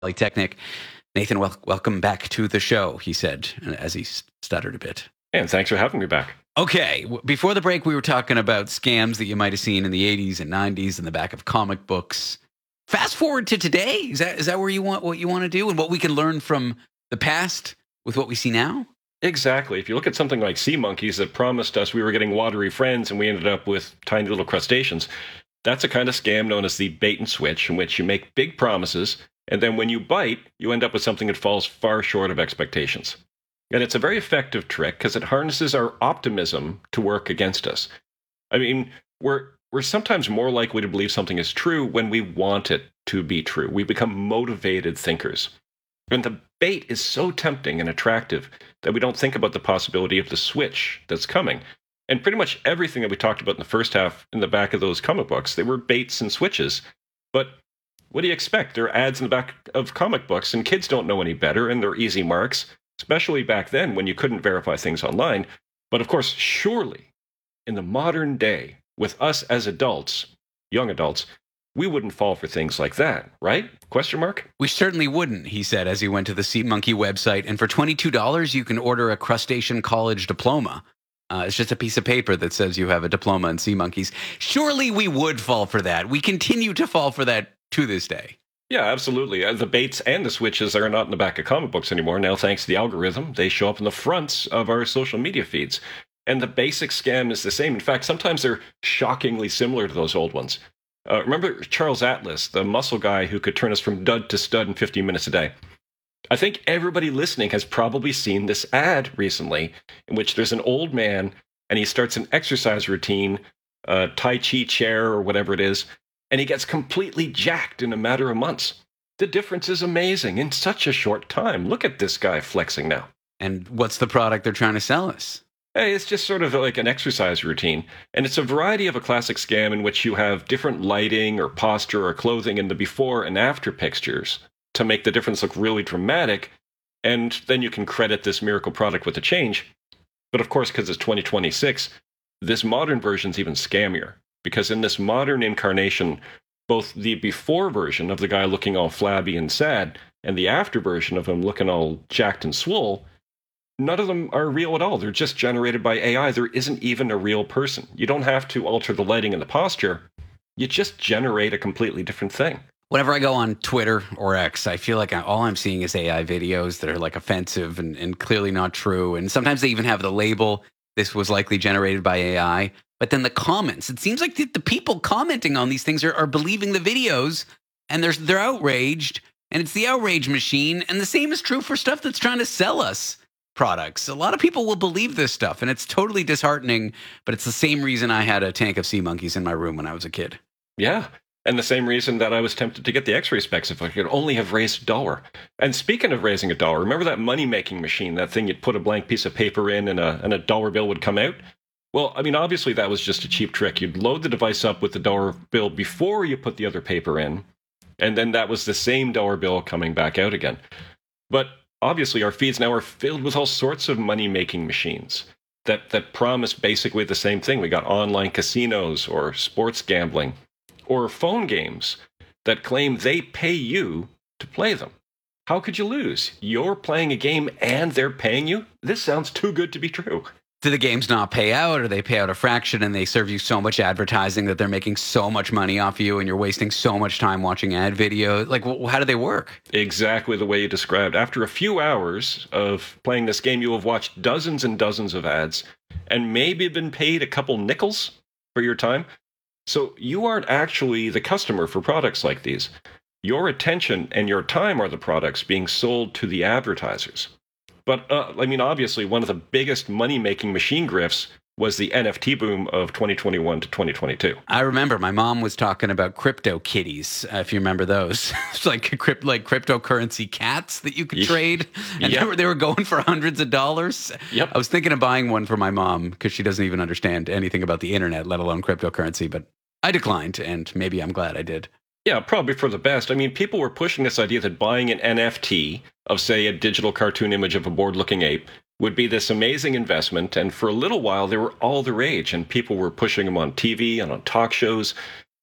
Polytechnic. Nathan, welcome back to the show, he said, as he stuttered a bit. And thanks for having me back. Okay, before the break, we were talking about scams that you might have seen in the 80s and 90s in the back of comic books. Fast forward to today. Is that where you want what you want to do and what we can learn from the past with what we see now? Exactly. If you look at something like sea monkeys that promised us we were getting watery friends and we ended up with tiny little crustaceans, that's a kind of scam known as the bait and switch, in which you make big promises, and then when you bite, you end up with something that falls far short of expectations. And it's a very effective trick because it harnesses our optimism to work against us. I mean, we're sometimes more likely to believe something is true when we want it to be true. We become motivated thinkers. And the bait is so tempting and attractive that we don't think about the possibility of the switch that's coming. And pretty much everything that we talked about in the first half in the back of those comic books, they were baits and switches. But what do you expect? There are ads in the back of comic books, and kids don't know any better, and they're easy marks, especially back then when you couldn't verify things online. But of course, surely, in the modern day, with us as adults, young adults, we wouldn't fall for things like that, right? Question mark? We certainly wouldn't, he said as he went to the Sea Monkey website. And for $22, you can order a crustacean college diploma. It's just a piece of paper that says you have a diploma in sea monkeys. Surely we would fall for that. We continue to fall for that to this day. Yeah, absolutely. The baits and the switches are not in the back of comic books anymore. Now, thanks to the algorithm, they show up in the fronts of our social media feeds. And the basic scam is the same. In fact, sometimes they're shockingly similar to those old ones. Remember Charles Atlas, the muscle guy who could turn us from dud to stud in 15 minutes a day? I think everybody listening has probably seen this ad recently in which there's an old man and he starts an exercise routine, Tai Chi chair or whatever it is, and he gets completely jacked in a matter of months. The difference is amazing in such a short time. Look at this guy flexing now. And what's the product they're trying to sell us? Hey, it's just sort of like an exercise routine. And it's a variety of a classic scam in which you have different lighting or posture or clothing in the before and after pictures to make the difference look really dramatic. And then you can credit this miracle product with a change. But of course, because it's 2026, this modern version's even scammier. Because in this modern incarnation, both the before version of the guy looking all flabby and sad and the after version of him looking all jacked and swole, none of them are real at all. They're just generated by AI. There isn't even a real person. You don't have to alter the lighting and the posture. You just generate a completely different thing. Whenever I go on Twitter or X, I feel like all I'm seeing is AI videos that are like offensive and clearly not true. And sometimes they even have the label, this was likely generated by AI. But then the comments, it seems like the people commenting on these things are believing the videos and they're outraged. And it's the outrage machine. And the same is true for stuff that's trying to sell us products. A lot of people will believe this stuff, and it's totally disheartening, but it's the same reason I had a tank of sea monkeys in my room when I was a kid. Yeah, and the same reason that I was tempted to get the X-ray specs if I could only have raised $1. And speaking of raising $1, remember that money-making machine, that thing you'd put a blank piece of paper in and a dollar bill would come out? Well, I mean, obviously that was just a cheap trick. You'd load the device up with the dollar bill before you put the other paper in, and then that was the same dollar bill coming back out again. But obviously, our feeds now are filled with all sorts of money-making machines that promise basically the same thing. We got online casinos or sports gambling or phone games that claim they pay you to play them. How could you lose? You're playing a game and they're paying you? This sounds too good to be true. Do the games not pay out, or they pay out a fraction and they serve you so much advertising that they're making so much money off you and you're wasting so much time watching ad video? Like, how do they work? Exactly the way you described. After a few hours of playing this game, you have watched dozens and dozens of ads and maybe been paid a couple nickels for your time. So you aren't actually the customer for products like these. Your attention and your time are the products being sold to the advertisers. But, I mean, obviously, one of the biggest money-making machine grifts was the NFT boom of 2021 to 2022. I remember my mom was talking about crypto kitties, if you remember those. It's like cryptocurrency cats that you could trade. And they were going for hundreds of dollars. Yep. I was thinking of buying one for my mom because she doesn't even understand anything about the internet, let alone cryptocurrency. But I declined, and maybe I'm glad I did. Yeah, probably for the best. I mean, people were pushing this idea that buying an NFT of, say, a digital cartoon image of a bored-looking ape would be this amazing investment, and for a little while, they were all the rage, and people were pushing them on TV and on talk shows. But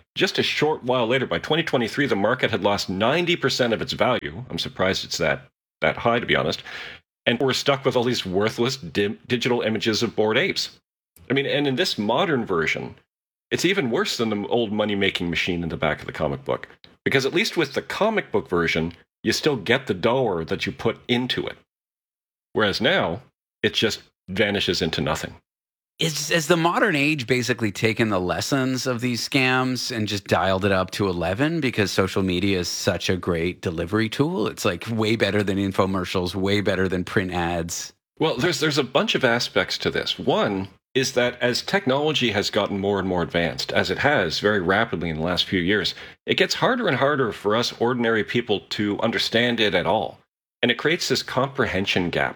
just a short while later, by 2023, the market had lost 90% of its value. I'm surprised it's that high, to be honest. And we're stuck with all these worthless digital images of bored apes. I mean, and in this modern version, it's even worse than the old money-making machine in the back of the comic book. Because at least with the comic book version, you still get the dollar that you put into it. Whereas now, it just vanishes into nothing. Has the modern age basically taken the lessons of these scams and just dialed it up to 11 because social media is such a great delivery tool? It's like way better than infomercials, way better than print ads. Well, there's a bunch of aspects to this. One is that as technology has gotten more and more advanced, as it has very rapidly in the last few years, it gets harder and harder for us ordinary people to understand it at all. And it creates this comprehension gap.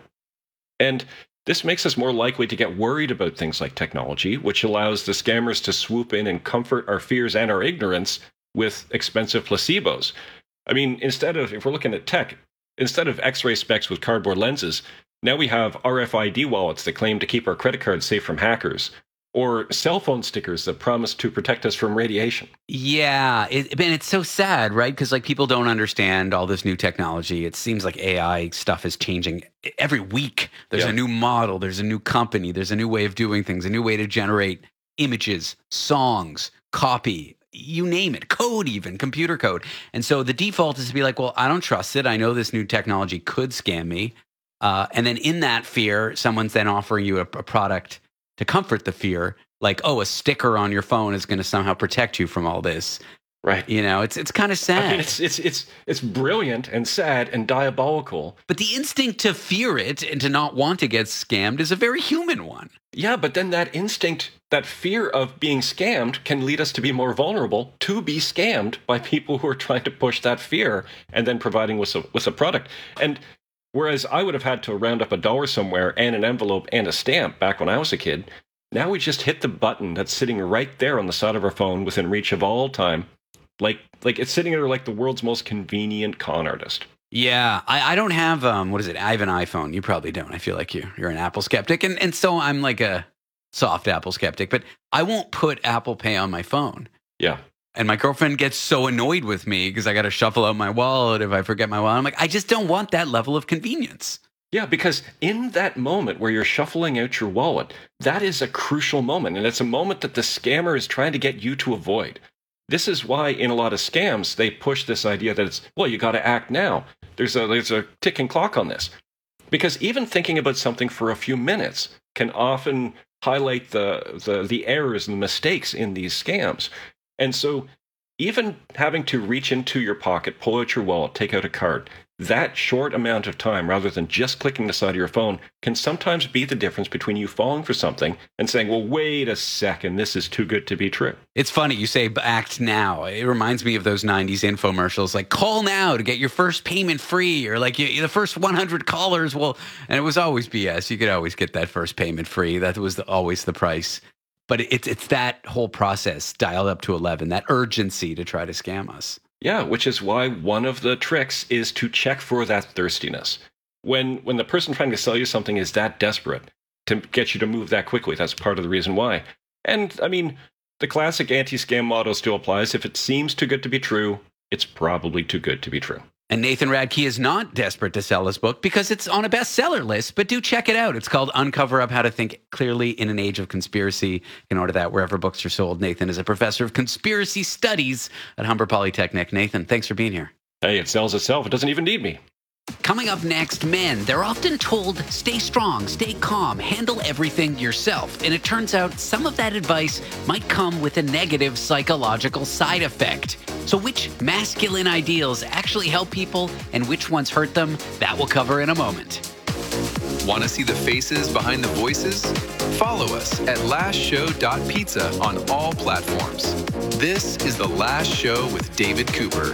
And this makes us more likely to get worried about things like technology, which allows the scammers to swoop in and comfort our fears and our ignorance with expensive placebos. I mean, if we're looking at tech, instead of X-ray specs with cardboard lenses, now we have RFID wallets that claim to keep our credit cards safe from hackers, or cell phone stickers that promise to protect us from radiation. Yeah, it's so sad, right? Because like people don't understand all this new technology. It seems like AI stuff is changing every week. There's a new model, there's a new company, there's a new way of doing things, a new way to generate images, songs, copy, you name it, code even, computer code. And so the default is to be like, well, I don't trust it. I know this new technology could scam me. And then in that fear, someone's then offering you a product to comfort the fear, like, oh, a sticker on your phone is going to somehow protect you from all this. Right. You know, it's kind of sad. I mean, it's brilliant and sad and diabolical. But the instinct to fear it and to not want to get scammed is a very human one. Yeah, but then that instinct, that fear of being scammed can lead us to be more vulnerable to be scammed by people who are trying to push that fear and then providing with a product. And whereas I would have had to round up $1 somewhere and an envelope and a stamp back when I was a kid, now we just hit the button that's sitting right there on the side of our phone within reach of all time. Like it's sitting there like the world's most convenient con artist. Yeah, I don't have, what is it? I have an iPhone. You probably don't. I feel like you're an Apple skeptic. And so I'm like a soft Apple skeptic, but I won't put Apple Pay on my phone. Yeah. And my girlfriend gets so annoyed with me because I got to shuffle out my wallet if I forget my wallet. I'm like, I just don't want that level of convenience. Yeah, because in that moment where you're shuffling out your wallet, that is a crucial moment. And it's a moment that the scammer is trying to get you to avoid. This is why in a lot of scams, they push this idea that it's, well, you got to act now. There's a ticking clock on this. Because even thinking about something for a few minutes can often highlight the errors and the mistakes in these scams. And so even having to reach into your pocket, pull out your wallet, take out a card, that short amount of time, rather than just clicking the side of your phone, can sometimes be the difference between you falling for something and saying, well, wait a second, this is too good to be true. It's funny, you say act now. It reminds me of those 90s infomercials, like call now to get your first payment free, or like the first 100 callers will, and it was always BS. You could always get that first payment free. That was always the price. But it's that whole process dialed up to 11, that urgency to try to scam us. Yeah, which is why one of the tricks is to check for that thirstiness. When the person trying to sell you something is that desperate to get you to move that quickly, that's part of the reason why. And, I mean, the classic anti-scam motto still applies. If it seems too good to be true, it's probably too good to be true. And Nathan Radke is not desperate to sell his book because it's on a bestseller list, but do check it out. It's called Uncover Up How to Think Clearly in an Age of Conspiracy. You can order that wherever books are sold. Nathan is a professor of conspiracy studies at Humber Polytechnic. Nathan, thanks for being here. Hey, it sells itself. It doesn't even need me. Coming up next, men. They're often told, stay strong, stay calm, handle everything yourself. And it turns out some of that advice might come with a negative psychological side effect. So which masculine ideals actually help people and which ones hurt them? That we'll cover in a moment. Want to see the faces behind the voices? Follow us at lastshow.pizza on all platforms. This is The Last Show with David Cooper.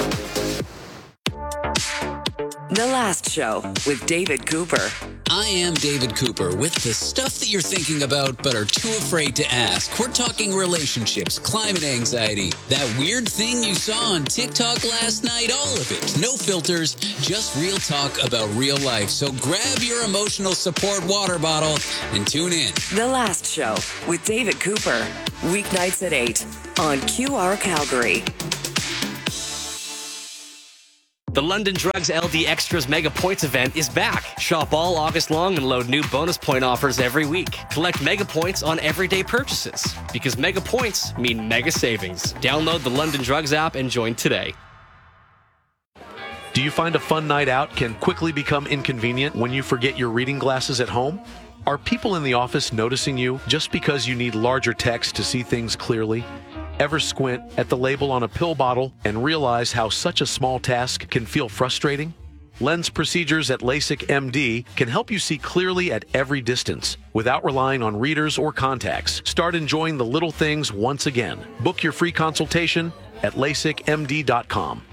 The Last Show with David Cooper. I am David Cooper with the stuff that you're thinking about but are too afraid to ask. We're talking relationships, climate anxiety, that weird thing you saw on TikTok last night, all of it. No filters, just real talk about real life. So grab your emotional support water bottle and tune in. The Last Show with David Cooper. Weeknights at 8 on QR Calgary. The London Drugs LD Extras Mega Points event is back. Shop all August long and load new bonus point offers every week. Collect Mega Points on everyday purchases, because Mega Points mean mega savings. Download the London Drugs app and join today. Do you find a fun night out can quickly become inconvenient when you forget your reading glasses at home? Are people in the office noticing you just because you need larger text to see things clearly? Ever squint at the label on a pill bottle and realize how such a small task can feel frustrating? Lens procedures at LASIK MD can help you see clearly at every distance without relying on readers or contacts. Start enjoying the little things once again. Book your free consultation at LASIKMD.com.